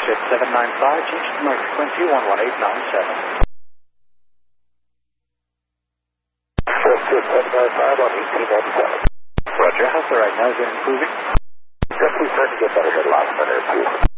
at 795, change to my frequency 11897. 795 on 1897. Roger, how's the right now? Is it improving? Just we started to get better here the last minute or two.